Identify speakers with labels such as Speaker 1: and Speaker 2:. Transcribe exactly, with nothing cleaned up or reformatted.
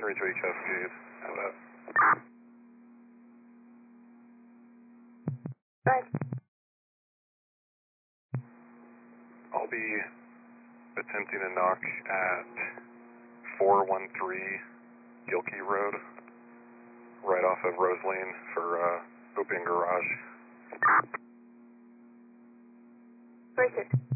Speaker 1: three three Cascade. How about?
Speaker 2: Right.
Speaker 1: I'll be attempting a knock at four one three Gilkey Road, right off of Rose Lane for uh, opening garage.
Speaker 2: Very good.